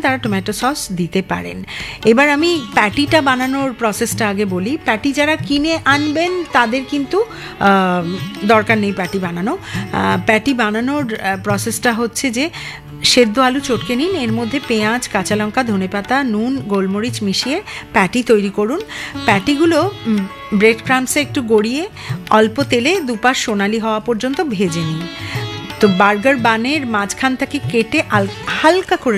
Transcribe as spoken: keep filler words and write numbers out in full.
তারা tomato sauce দিতে পারেন। এবার আমি প্যাটিটা বানানোর প্রসেসটা আগে বলি। প্যাটি যারা কিনে আনবেন তাদের কিন্তু দরকার নেই প্যাটি বানানো। প্যাটি বানানোর প্রসেসটা হচ্ছে যে সেদ্ধ আলু চটকে নিন, এর মধ্যে পেঁয়াজ, কাঁচা লঙ্কা, ধনেপাতা, নুন, গোলমরিচ মিশিয়ে প্যাটি তৈরি করুন। প্যাটিগুলো ব্রেড ক্রাম্বসে একটু গড়িয়ে অল্প তেলে দুপাশ সোনালি হওয়া পর্যন্ত ভেজে নিন। তো বার্গার বানের মাঝখান থেকে কেটে হালকা করে